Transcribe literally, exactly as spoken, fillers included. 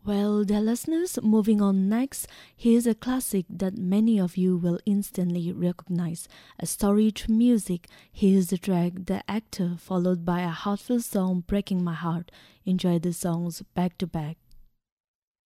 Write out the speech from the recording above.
Well, dear listeners, moving on next, here's a classic that many of you will instantly recognize. A story to music. Here's the track, The Actor, followed by a heartfelt song, Breaking My Heart. Enjoy the songs back to back.